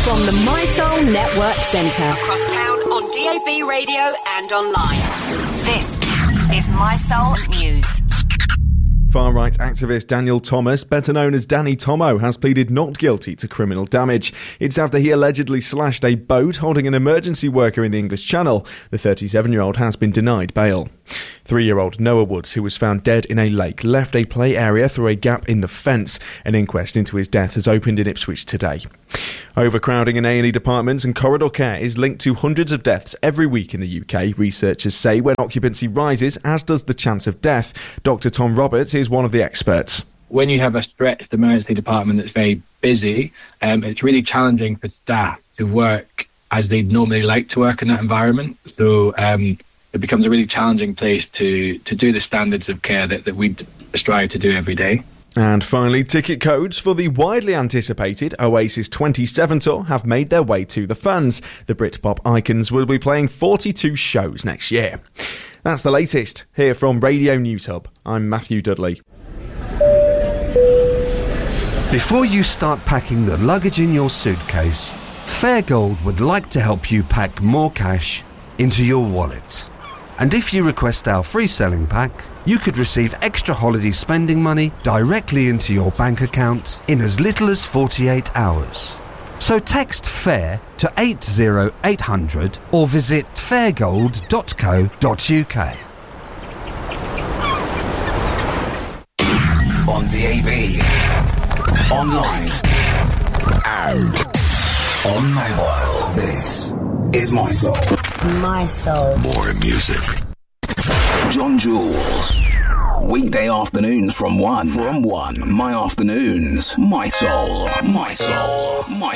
From the My Soul Network Centre. Across town on DAB radio and online. This is My Soul News. Far-right activist Daniel Thomas, better known as Danny Tomo, has pleaded not guilty to criminal damage. It's after he allegedly slashed a boat holding an emergency worker in the English Channel. The 37-year-old has been denied bail. 3-year-old Noah Woods, who was found dead in a lake, left a play area through a gap in the fence. An inquest into his death has opened in Ipswich today. Overcrowding in A&E departments and corridor care is linked to hundreds of deaths every week in the UK. Researchers say when occupancy rises, as does the chance of death. Dr. Tom Roberts is one of the experts. When you have a stretched emergency department that's very busy, it's really challenging for staff to work as they'd normally like to work in that environment. So it becomes a really challenging place to do the standards of care that we strive to do every day. And finally, ticket codes for the widely anticipated Oasis 27 tour have made their way to the fans. The Britpop icons will be playing 42 shows next year. That's the latest. Here from Radio News Hub, I'm Matthew Dudley. Before you start packing the luggage in your suitcase, Fairgold would like to help you pack more cash into your wallet. And if you request our free selling pack, you could receive extra holiday spending money directly into your bank account in as little as 48 hours. So text FAIR to 80800 or visit fairgold.co.uk. On DAB, online, and on mobile. This is My Soul. My Soul. More music. John Jules. Weekday afternoons from 1. My afternoons. My Soul. My Soul. My